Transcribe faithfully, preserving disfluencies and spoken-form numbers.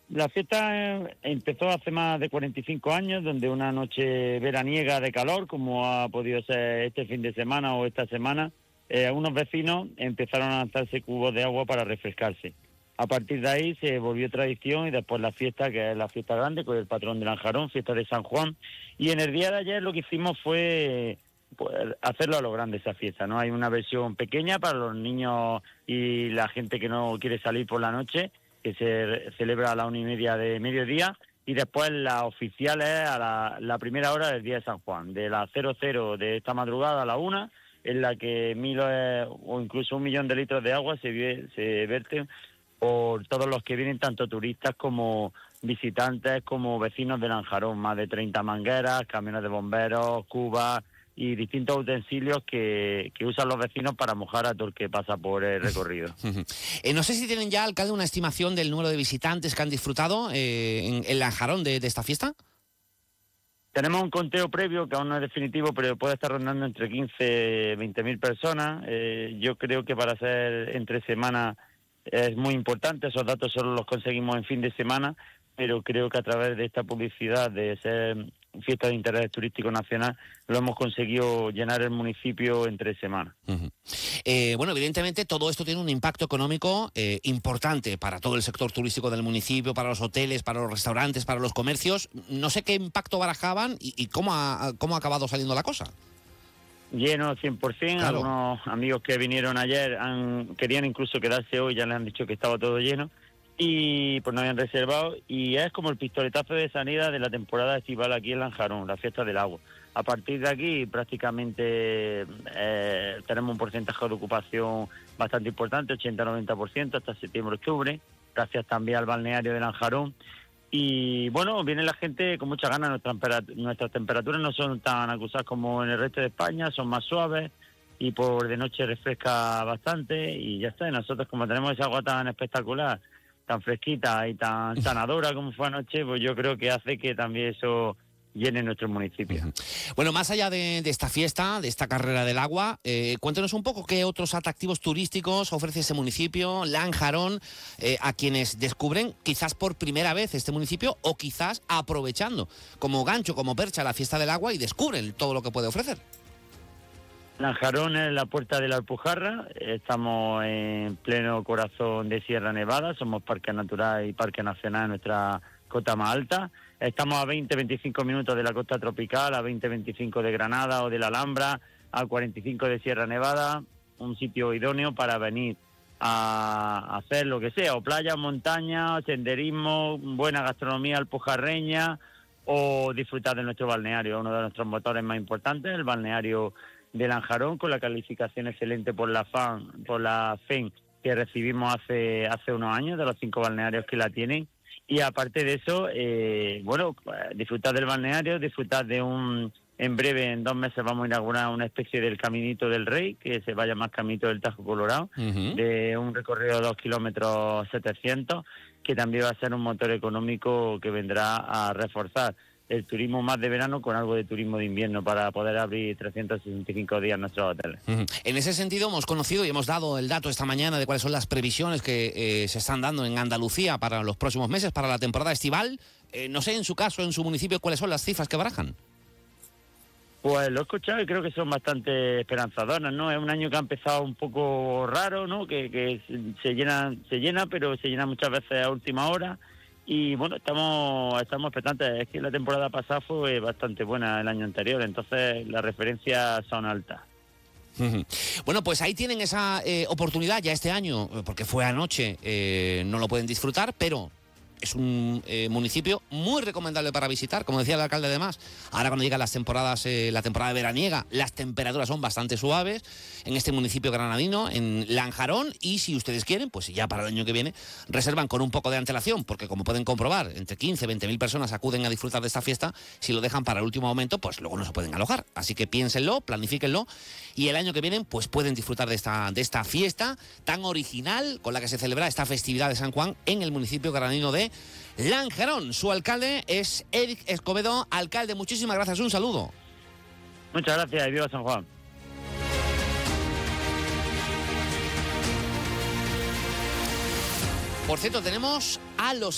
La fiesta eh, empezó hace más de cuarenta y cinco años, donde una noche veraniega de calor, como ha podido ser este fin de semana o esta semana, eh, unos vecinos empezaron a lanzarse cubos de agua para refrescarse. A partir de ahí se volvió tradición y después la fiesta, que es la fiesta grande, con el patrón de Lanjarón, fiesta de San Juan. Y en el día de ayer lo que hicimos fue pues, hacerlo a lo grande esa fiesta, ¿no? Hay una versión pequeña para los niños y la gente que no quiere salir por la noche, que se celebra a la una y media de mediodía, y después la oficial es a la, la primera hora del día de San Juan, de las cero cero de esta madrugada a la una, en la que miles o incluso un millón de litros de agua se, se verten por todos los que vienen, tanto turistas como visitantes, como vecinos de Lanjarón, más de treinta mangueras, camiones de bomberos, cubas y distintos utensilios que, que usan los vecinos para mojar a todo el que pasa por el recorrido. eh, no sé si tienen ya, alcalde, una estimación del número de visitantes que han disfrutado eh, en, en Lanjarón de, de esta fiesta. Tenemos un conteo previo que aún no es definitivo, pero puede estar rondando entre quince y veinte mil personas. Eh, yo creo que para ser entre semanas es muy importante. Esos datos solo los conseguimos en fin de semana, pero creo que a través de esta publicidad de ser fiesta de interés turístico nacional lo hemos conseguido llenar el municipio en tres semanas. Uh-huh. Eh, bueno, evidentemente todo esto tiene un impacto económico eh, importante para todo el sector turístico del municipio, para los hoteles, para los restaurantes, para los comercios. No sé qué impacto barajaban y, y cómo, ha, cómo ha acabado saliendo la cosa. Lleno cien por ciento, claro. Algunos amigos que vinieron ayer han, querían incluso quedarse hoy, ya les han dicho que estaba todo lleno y pues no habían reservado, y es como el pistoletazo de salida de la temporada estival aquí en Lanjarón, la fiesta del agua. A partir de aquí prácticamente eh, tenemos un porcentaje de ocupación bastante importante, ochenta a noventa por ciento hasta septiembre-octubre, gracias también al balneario de Lanjarón. Y bueno, viene la gente con muchas ganas. Nuestras, nuestras temperaturas no son tan acusadas como en el resto de España, son más suaves y por de noche refresca bastante y ya está. Y nosotros, como tenemos esa agua tan espectacular, tan fresquita y tan sanadora como fue anoche, pues yo creo que hace que también eso llene nuestro municipio. Uh-huh. Bueno, más allá de, de esta fiesta, de esta carrera del agua, eh, cuéntenos un poco qué otros atractivos turísticos ofrece ese municipio, Lanjarón, eh, a quienes descubren quizás por primera vez este municipio o quizás aprovechando como gancho, como percha la fiesta del agua y descubren todo lo que puede ofrecer. Lanjarón es la puerta de la Alpujarra, estamos en pleno corazón de Sierra Nevada, somos Parque Natural y Parque Nacional en nuestra cota más alta. Estamos a veinte a veinticinco minutos de la costa tropical, a veinte a veinticinco de Granada o de la Alhambra, a cuarenta y cinco de Sierra Nevada, un sitio idóneo para venir a hacer lo que sea, o playa, montaña, senderismo, buena gastronomía alpujarreña o disfrutar de nuestro balneario, uno de nuestros motores más importantes, el balneario de Lanjarón, con la calificación excelente por la FAN, por la F E N que recibimos hace hace unos años, de los cinco balnearios que la tienen. Y aparte de eso, eh, bueno, disfrutar del balneario, disfrutar de un... En breve, en dos meses, vamos a inaugurar una especie del Caminito del Rey, que se va a llamar Caminito del Tajo Colorado, uh-huh. de un recorrido de dos kilómetros setecientos, que también va a ser un motor económico que vendrá a reforzar el turismo más de verano con algo de turismo de invierno para poder abrir trescientos sesenta y cinco días nuestros hoteles. Uh-huh. En ese sentido hemos conocido y hemos dado el dato esta mañana de cuáles son las previsiones que eh, se están dando en Andalucía para los próximos meses, para la temporada estival. Eh, no sé, en su caso, en su municipio, cuáles son las cifras que barajan. Pues lo he escuchado y creo que son bastante esperanzadoras, ¿no? Es un año que ha empezado un poco raro, ¿no? Que, que se llena, se llena, pero se llena muchas veces a última hora. Y bueno, estamos estamos expectantes. Es que la temporada pasada fue bastante buena el año anterior, entonces las referencias son altas. Bueno, pues ahí tienen esa eh, oportunidad ya este año, porque fue anoche, eh, no lo pueden disfrutar, pero es un eh, municipio muy recomendable para visitar, como decía el alcalde además. Ahora cuando llegan las temporadas, eh, la temporada veraniega, las temperaturas son bastante suaves en este municipio granadino, en Lanjarón, y si ustedes quieren, pues ya para el año que viene, reservan con un poco de antelación, porque como pueden comprobar, entre quince y veinte mil personas acuden a disfrutar de esta fiesta. Si lo dejan para el último momento, pues luego no se pueden alojar. Así que piénsenlo, planifíquenlo, y el año que viene, pues pueden disfrutar de esta, de esta fiesta tan original con la que se celebra esta festividad de San Juan en el municipio granadino de Lanjarón. Su alcalde es Eric Escobedo. Alcalde, muchísimas gracias, un saludo. Muchas gracias y viva San Juan. Por cierto, tenemos a los